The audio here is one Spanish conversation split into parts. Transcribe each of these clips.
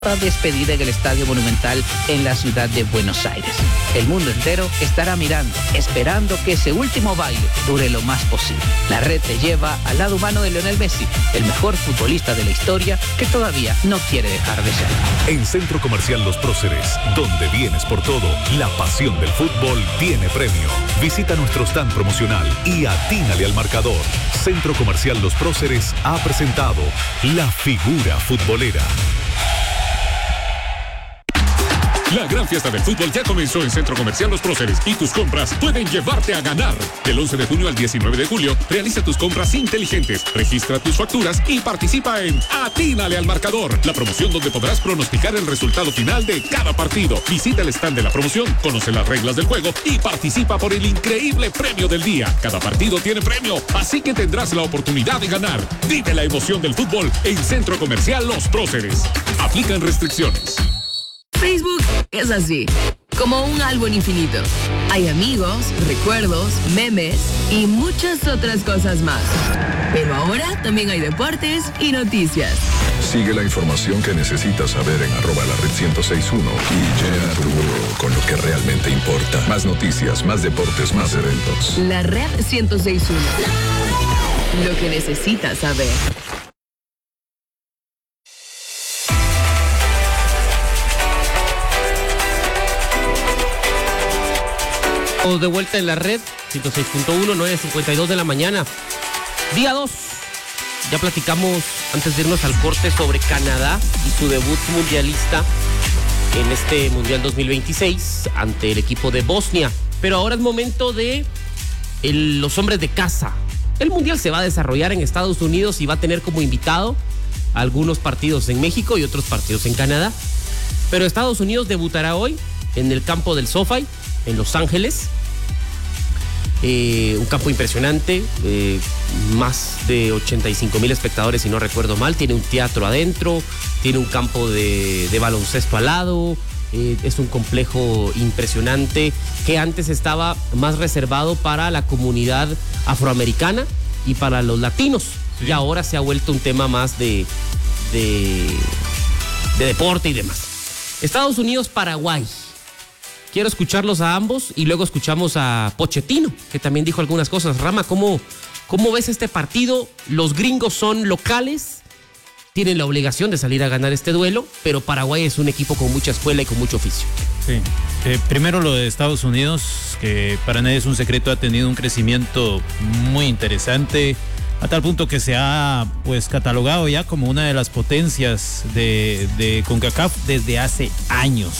despedida en el Estadio Monumental en la ciudad de Buenos Aires. El mundo entero estará mirando, esperando que ese último baile dure lo más posible. La red te lleva al lado humano de Lionel Messi, el mejor futbolista de la historia que todavía no quiere dejar de ser. En Centro Comercial Los Próceres, donde vienes por todo, la pasión del fútbol tiene premio. Visita nuestro stand promocional y atínale al marcador. Centro Comercial Los Próceres ha presentado La Figura Futbolera. La gran fiesta del fútbol ya comenzó en Centro Comercial Los Próceres y tus compras pueden llevarte a ganar. Del 11 de junio al 19 de julio, realiza tus compras inteligentes, registra tus facturas y participa en Atínale al Marcador, la promoción donde podrás pronosticar el resultado final de cada partido. Visita el stand de la promoción, conoce las reglas del juego y participa por el increíble premio del día. Cada partido tiene premio, así que tendrás la oportunidad de ganar. Vive la emoción del fútbol en Centro Comercial Los Próceres. Aplican restricciones. Facebook es así, como un álbum infinito. Hay amigos, recuerdos, memes y muchas otras cosas más. Pero ahora también hay deportes y noticias. Sigue la información que necesitas saber en @lared1061 y llena tu muro con lo que realmente importa. Más noticias, más deportes, más eventos. La Red 1061. Lo que necesitas saber. De vuelta en la red, 106.1, 9:52 de la mañana. Día 2. Ya platicamos antes de irnos al corte sobre Canadá y su debut mundialista en este Mundial 2026 ante el equipo de Bosnia. Pero ahora es momento de los hombres de casa. El Mundial se va a desarrollar en Estados Unidos y va a tener como invitado algunos partidos en México y otros partidos en Canadá. Pero Estados Unidos debutará hoy en el campo del SoFi, en Los Ángeles. Un campo impresionante, más de 85,000 espectadores si no recuerdo mal. Tiene un teatro adentro, tiene un campo de baloncesto al lado. Es un complejo impresionante que antes estaba más reservado para la comunidad afroamericana y para los latinos. Sí. Y ahora se ha vuelto un tema más de deporte y demás. Estados Unidos, Paraguay. Quiero escucharlos a ambos y luego escuchamos a Pochettino, que también dijo algunas cosas. Rama, ¿cómo ves este partido? Los gringos son locales, tienen la obligación de salir a ganar este duelo, pero Paraguay es un equipo con mucha escuela y con mucho oficio. Sí. Primero lo de Estados Unidos, que para nadie es un secreto, ha tenido un crecimiento muy interesante, a tal punto que se ha pues catalogado ya como una de las potencias de CONCACAF desde hace años.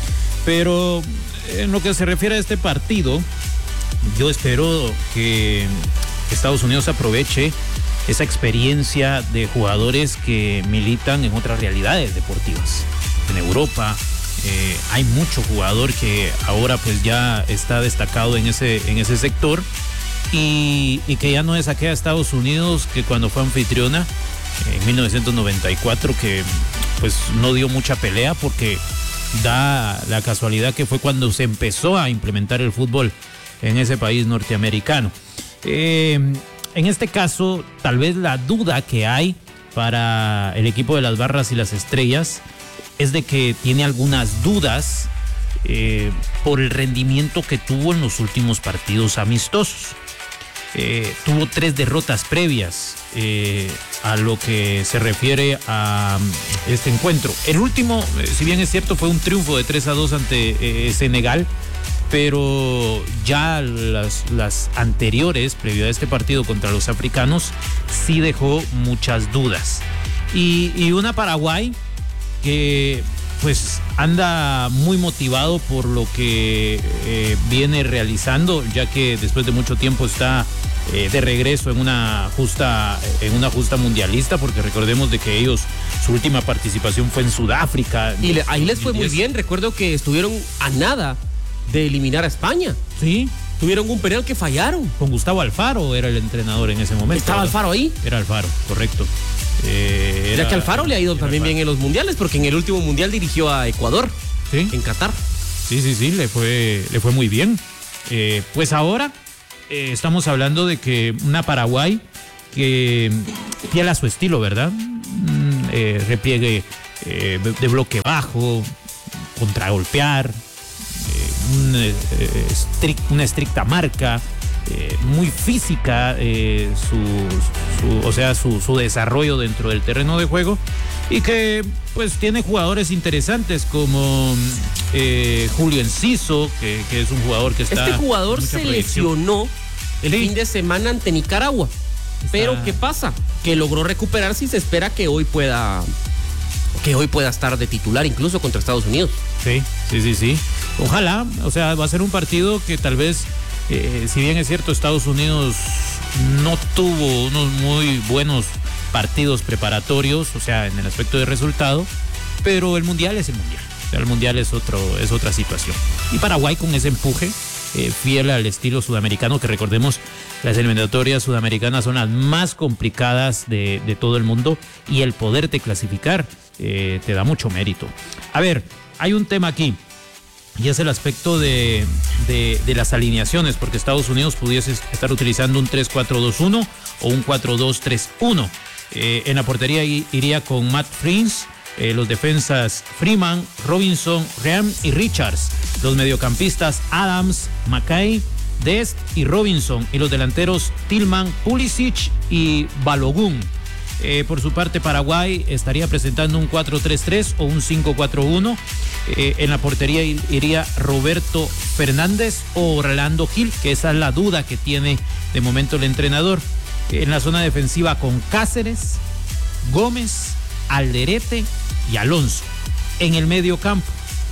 Pero en lo que se refiere a este partido, yo espero que Estados Unidos aproveche esa experiencia de jugadores que militan en otras realidades deportivas. En Europa hay mucho jugador que ahora pues ya está destacado en ese sector y que ya no es aquella Estados Unidos que cuando fue anfitriona en 1994 que pues no dio mucha pelea, porque da la casualidad que fue cuando se empezó a implementar el fútbol en ese país norteamericano. En este caso, tal vez la duda que hay para el equipo de las Barras y las Estrellas es de que tiene algunas dudas por el rendimiento que tuvo en los últimos partidos amistosos. Tuvo 3 derrotas previas a lo que se refiere a este encuentro. El último, si bien es cierto, fue un triunfo de 3-2 ante Senegal, pero ya las anteriores, previo a este partido contra los africanos, sí dejó muchas dudas. Y una Paraguay que pues anda muy motivado por lo que viene realizando, ya que después de mucho tiempo está de regreso en una justa mundialista, porque recordemos de que ellos, su última participación fue en Sudáfrica. Y ahí les fue muy bien. Recuerdo que estuvieron a nada de eliminar a España. Sí. Tuvieron un penal que fallaron. Con Gustavo Alfaro era el entrenador en ese momento. ¿Estaba Alfaro ahí? Era Alfaro, correcto. Ya que Alfaro le ha ido también bien en los mundiales, porque en el último mundial dirigió a Ecuador, ¿sí? En Qatar. Sí, le fue muy bien. Pues ahora estamos hablando de que una Paraguay que fiel a su estilo, ¿verdad? Repliegue de bloque bajo, contragolpear, una estricta marca, muy física, su desarrollo dentro del terreno de juego, y que pues tiene jugadores interesantes como Julio Enciso, que es un jugador que está... Este jugador se proyección. lesionó el fin de semana ante Nicaragua, pero ¿qué pasa? Que logró recuperarse y se espera que hoy pueda estar de titular incluso contra Estados Unidos. Sí. Ojalá, o sea, va a ser un partido que tal vez, si bien es cierto, Estados Unidos no tuvo unos muy buenos partidos preparatorios, o sea, en el aspecto de resultado, pero el Mundial es el Mundial. O sea, el Mundial es otra situación. Y Paraguay con ese empuje, fiel al estilo sudamericano, que recordemos, las eliminatorias sudamericanas son las más complicadas de todo el mundo, y el poderte clasificar te da mucho mérito. A ver, hay un tema aquí, y es el aspecto de las alineaciones, porque Estados Unidos pudiese estar utilizando un 3-4-2-1 o un 4-2-3-1. En la portería iría con Matt Frins, los defensas Freeman, Robinson, Ram y Richards, los mediocampistas Adams, Mackay, Dest y Robinson, y los delanteros Tillman, Pulisic y Balogun. Por su parte, Paraguay estaría presentando un 4-3-3 o un 5-4-1. En la portería iría Roberto Fernández o Orlando Gil, que esa es la duda que tiene de momento el entrenador. En la zona defensiva con Cáceres, Gómez, Alderete y Alonso. En el medio campo,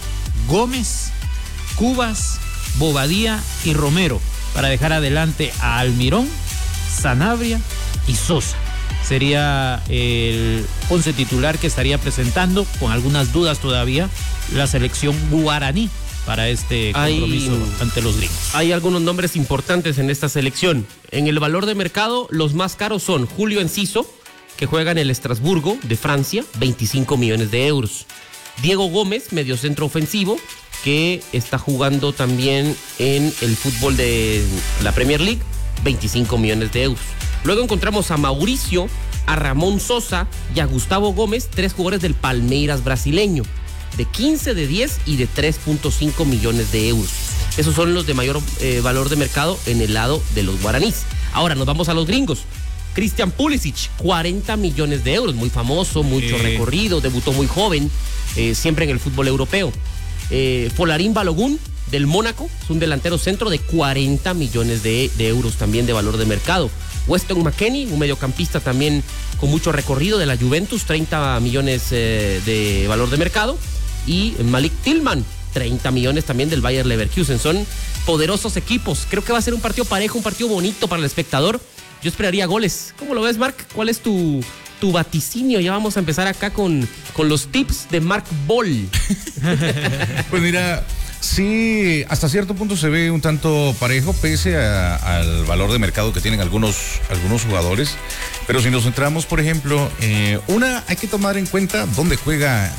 Gómez, Cubas, Bobadilla y Romero, para dejar adelante a Almirón, Sanabria y Sosa. Sería el 11 titular que estaría presentando, con algunas dudas todavía, la selección guaraní para este compromiso ante los gringos. Hay algunos nombres importantes en esta selección. En el valor de mercado, los más caros son Julio Enciso, que juega en el Estrasburgo de Francia, 25 millones de euros. Diego Gómez, mediocentro ofensivo, que está jugando también en el fútbol de la Premier League, 25 millones de euros. Luego encontramos a Mauricio, a Ramón Sosa y a Gustavo Gómez, 3 jugadores del Palmeiras brasileño, de 15, de 10 y de 3.5 millones de euros. Esos son los de mayor valor de mercado en el lado de los guaraníes. Ahora nos vamos a los gringos. Christian Pulisic, 40 millones de euros, muy famoso, mucho recorrido, debutó muy joven, siempre en el fútbol europeo. Folarín Balogun, del Mónaco, es un delantero centro de 40 millones de euros también de valor de mercado. Weston McKennie, un mediocampista también con mucho recorrido de la Juventus, 30 millones de valor de mercado. Y Malik Tillman, 30 millones también del Bayer Leverkusen. Son poderosos equipos. Creo que va a ser un partido parejo, un partido bonito para el espectador. Yo esperaría goles. ¿Cómo lo ves, Marc? ¿Cuál es tu vaticinio? Ya vamos a empezar acá con los tips de Marc Boll. Pues mira, sí, hasta cierto punto se ve un tanto parejo, pese al valor de mercado que tienen algunos jugadores. Pero si nos centramos, por ejemplo, hay que tomar en cuenta dónde juega,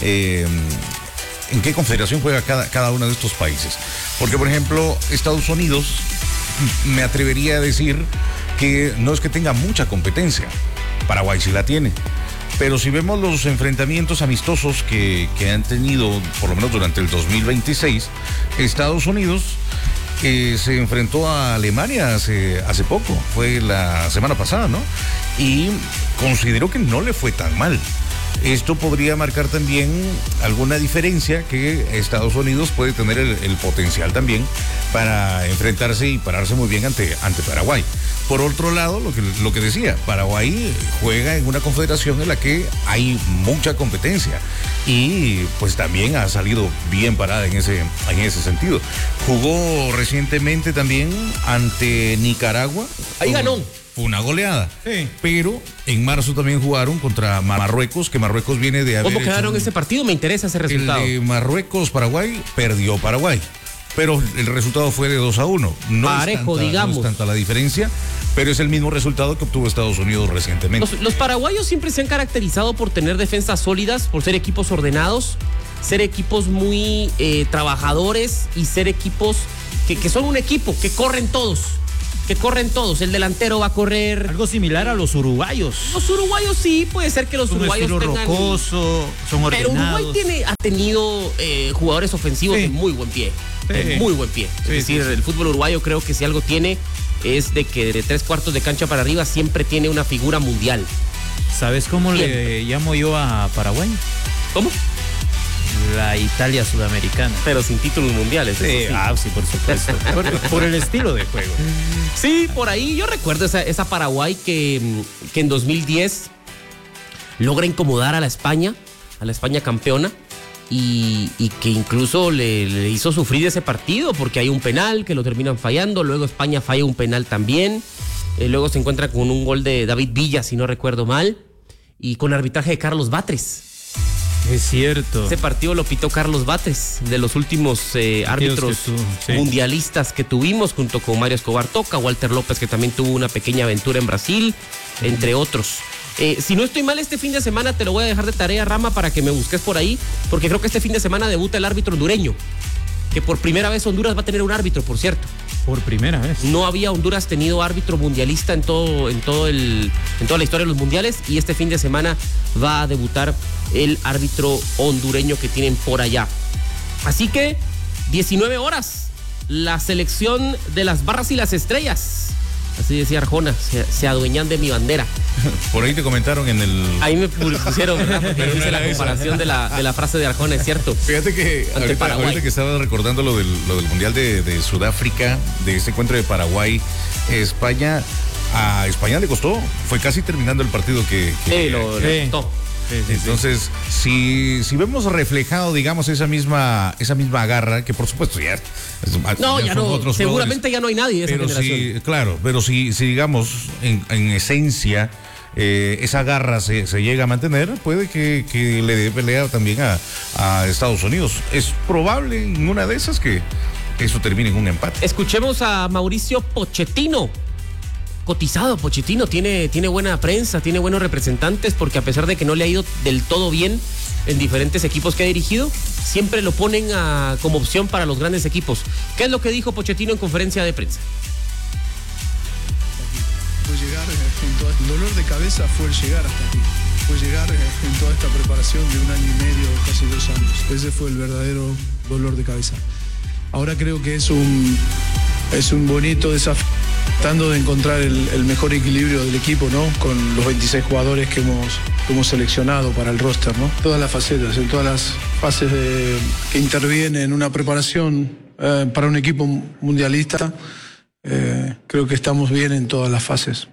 en qué confederación juega cada uno de estos países. Porque, por ejemplo, Estados Unidos, me atrevería a decir que no es que tenga mucha competencia. Paraguay sí la tiene. Pero si vemos los enfrentamientos amistosos que han tenido, por lo menos durante el 2026, Estados Unidos se enfrentó a Alemania hace poco, fue la semana pasada, ¿no? Y considero que no le fue tan mal. Esto podría marcar también alguna diferencia, que Estados Unidos puede tener el potencial también para enfrentarse y pararse muy bien ante Paraguay. Por otro lado, lo que decía, Paraguay juega en una confederación en la que hay mucha competencia y pues también ha salido bien parada en ese sentido. Jugó recientemente también ante Nicaragua. Ahí ganó. Fue una goleada. Sí. Pero en marzo también jugaron contra Marruecos, que Marruecos viene de haber... ¿Cómo quedaron ese partido? Me interesa ese resultado. El de Marruecos-Paraguay, perdió Paraguay. Pero el resultado fue de 2-1. Parejo, digamos. No es tanta la diferencia, pero es el mismo resultado que obtuvo Estados Unidos recientemente. Los paraguayos siempre se han caracterizado por tener defensas sólidas, por ser equipos ordenados, ser equipos muy trabajadores y ser equipos que son un equipo, que corren todos. que corren todos. El delantero va a correr. Algo similar a los uruguayos. Los uruguayos sí, puede ser que los un uruguayos estilo tengan... rocoso, son ordenados. Pero Uruguay ha tenido jugadores ofensivos de muy buen pie. De muy buen pie. Es decir, el fútbol uruguayo creo que si algo tiene es de que de 3/4 de cancha para arriba siempre tiene una figura mundial. ¿Sabes cómo le llamo yo a Paraguay? ¿Cómo? La Italia sudamericana. Pero sin títulos mundiales. Sí, sí, por supuesto. por el estilo de juego. Sí, por ahí yo recuerdo esa Paraguay que en 2010 logra incomodar a la España campeona, y que incluso le hizo sufrir ese partido porque hay un penal que lo terminan fallando, luego España falla un penal también, luego se encuentra con un gol de David Villa, si no recuerdo mal, y con arbitraje de Carlos Batres. Es cierto. Ese partido lo pitó Carlos Batres, de los últimos árbitros mundialistas que tuvimos, junto con Mario Escobar Toca, Walter López, que también tuvo una pequeña aventura en Brasil, entre otros. Si no estoy mal, este fin de semana te lo voy a dejar de tarea, Rama, para que me busques por ahí, porque creo que este fin de semana debuta el árbitro hondureño, que por primera vez Honduras va a tener un árbitro, por cierto. Por primera vez. No había Honduras tenido árbitro mundialista en toda la historia de los mundiales, y este fin de semana va a debutar el árbitro hondureño que tienen por allá. Así que 19 horas, la selección de las barras y las estrellas. Así decía Arjona, se adueñan de mi bandera. Por ahí te comentaron en el... Ahí me pusieron, ¿verdad? Porque hice la comparación de la frase de Arjona, es cierto. Fíjate que ahorita que estaba recordando lo del Mundial de Sudáfrica, de ese encuentro de Paraguay, España, a España le costó, fue casi terminando el partido que le costó. Entonces, si vemos reflejado, digamos, esa misma garra, que por supuesto ya no, seguramente ya no hay nadie de esa generación. Sí, claro, pero si digamos, en esencia, esa garra se llega a mantener, puede que le dé pelea también a Estados Unidos. Es probable en una de esas que eso termine en un empate. Escuchemos a Mauricio Pochettino. Cotizado Pochettino, tiene buena prensa, tiene buenos representantes, porque a pesar de que no le ha ido del todo bien en diferentes equipos que ha dirigido, siempre lo ponen como opción para los grandes equipos. ¿Qué es lo que dijo Pochettino en conferencia de prensa? Fue llegar el dolor de cabeza fue el llegar hasta aquí. Fue llegar en toda esta preparación de 1 año y medio, casi 2 años. Ese fue el verdadero dolor de cabeza. Ahora creo que es un bonito desafío, tratando de encontrar el mejor equilibrio del equipo, ¿no? Con los 26 jugadores que hemos seleccionado para el roster, ¿no? Todas las facetas, en todas las fases que interviene en una preparación para un equipo mundialista, creo que estamos bien en todas las fases.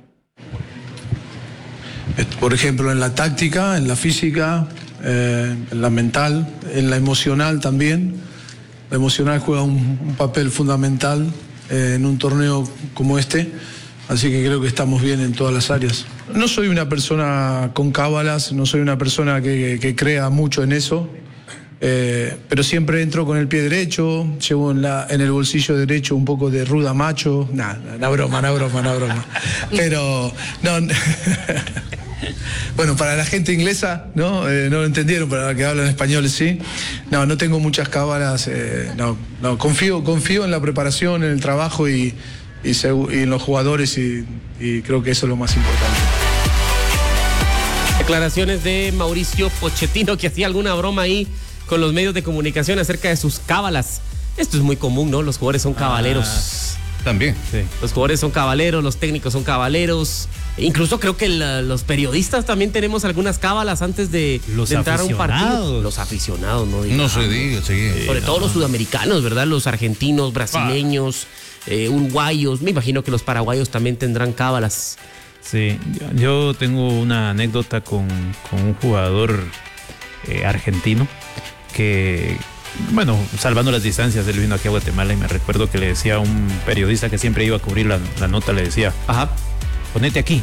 Por ejemplo, en la táctica, en la física, en la mental, en la emocional también. La emocional juega un papel fundamental en un torneo como este, así que creo que estamos bien en todas las áreas. No soy una persona con cábalas, no soy una persona que crea mucho en eso, pero siempre entro con el pie derecho, llevo en el bolsillo derecho un poco de ruda macho, una broma. Pero no. Bueno, para la gente inglesa, ¿no? No lo entendieron, para los que hablan español sí. No tengo muchas cábalas, no, confío en la preparación, en el trabajo y en los jugadores y creo que eso es lo más importante. Declaraciones de Mauricio Pochettino, que hacía alguna broma ahí con los medios de comunicación acerca de sus cábalas. Esto es muy común, ¿no? Los jugadores son cabaleros. También. Sí. Los jugadores son cabaleros, los técnicos son cabaleros. Incluso creo que los periodistas también tenemos algunas cábalas antes de entrar a un partido. Los aficionados, ¿no? No se diga, sí. Sobre todo los sudamericanos, ¿verdad? Los argentinos, brasileños, uruguayos. Me imagino que los paraguayos también tendrán cábalas. Sí, yo tengo una anécdota con un jugador argentino que, bueno, salvando las distancias, él vino aquí a Guatemala y me recuerdo que le decía a un periodista que siempre iba a cubrir la nota, le decía, ponete aquí,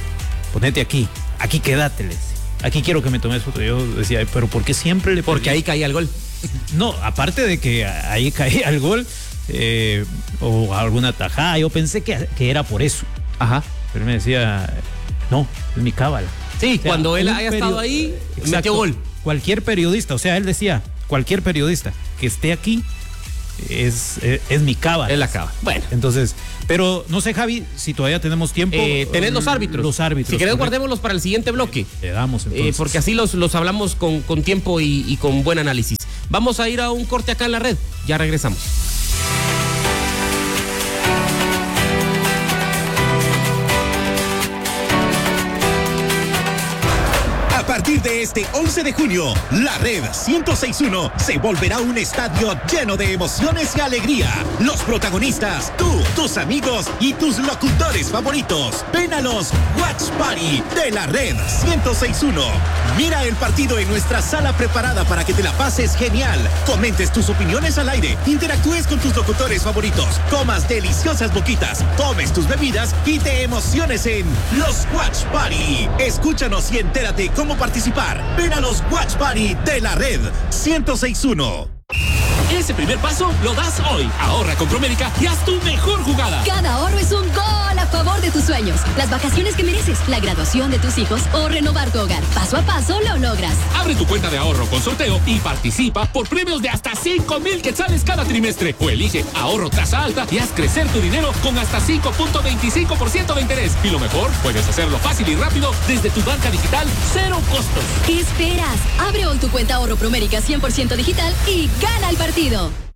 aquí quédate, le decía. Aquí quiero que me tomes foto. Yo decía, pero ¿por qué siempre le Porque ahí caía el gol. No, aparte de que ahí caía el gol o alguna tajada, yo pensé que era por eso. Ajá. Pero él me decía, no, es mi cábala. Sí, o sea, cuando él haya estado ahí, metió gol. Cualquier periodista, o sea, él decía, cualquier periodista que esté aquí es mi cábala. Es la cábala. Bueno. Entonces, pero no sé, Javi, si todavía tenemos tiempo. Tenés los árbitros. Los árbitros. Si querés, guardémoslos para el siguiente bloque. Le damos entonces. Porque así los hablamos con tiempo y con buen análisis. Vamos a ir a un corte acá en la red. Ya regresamos. A partir de este 11 de junio, la Red 106.1 se volverá un estadio lleno de emociones y alegría. Los protagonistas, tú, tus amigos y tus locutores favoritos. Ven a los Watch Party de la Red 106.1. Mira el partido en nuestra sala preparada para que te la pases genial. Comentes tus opiniones al aire, interactúes con tus locutores favoritos, comas deliciosas boquitas, tomes tus bebidas y te emociones en los Watch Party. Escúchanos y entérate cómo participar. Ven a los Watch Party de la Red 106.1. Ese primer paso lo das hoy. Ahorra con Promedica y haz tu mejor jugada. Cada ahorro es un gol a favor de tus sueños. Las vacaciones que mereces, la graduación de tus hijos o renovar tu hogar. Paso a paso lo logras. Abre tu cuenta de ahorro con sorteo y participa por premios de hasta 5,000 quetzales cada trimestre. O elige ahorro tasa alta y haz crecer tu dinero con hasta 5.25% de interés. Y lo mejor, puedes hacerlo fácil y rápido desde tu banca digital, cero costos. ¿Qué esperas? Abre hoy tu cuenta ahorro Promedica 100% digital y gana el partido.